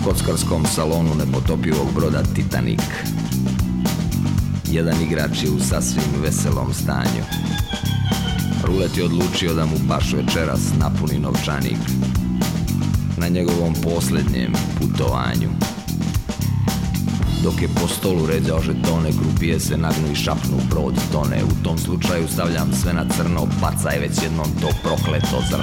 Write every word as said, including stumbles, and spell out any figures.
kockarskom salonu nepotopivog broda Titanic. Jedan igrač je u sasvim veselom stanju. Rulet je odlučio da mu baš večeras napuni novčanik na njegovom posljednjem putovanju. Dok je po stolu ređao žetone, krupije se nagnu i šapnu, brod tone. U tom slučaju stavljam sve na crno, bacaj već jednom to prokleto zrno.